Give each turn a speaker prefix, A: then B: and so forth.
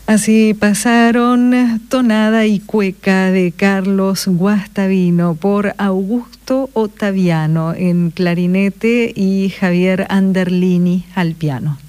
A: Así pasaron Tonada y Cueca de Carlos Guastavino por Augusto Ottaviano en clarinete y Javier Anderlini al piano.